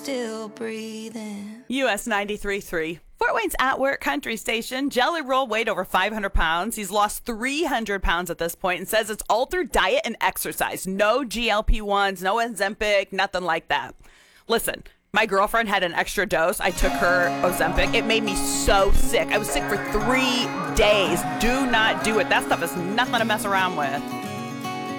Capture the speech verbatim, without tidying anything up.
Still breathing. U S ninety-three point three. Fort Wayne's At Work Country Station. Jelly Roll weighed over five hundred pounds. He's lost three hundred pounds at this point and says it's altered diet and exercise. No G L P ones, no Ozempic, nothing like that. Listen, my girlfriend had an extra dose. I took her Ozempic. It made me so sick. I was sick for three days. Do not do it. That stuff is nothing to mess around with.